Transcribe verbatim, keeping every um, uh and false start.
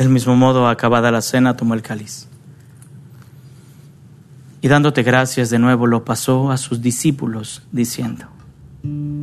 Del mismo modo, acabada la cena, tomó el cáliz. Y dándote gracias de nuevo, lo pasó a sus discípulos, diciendo: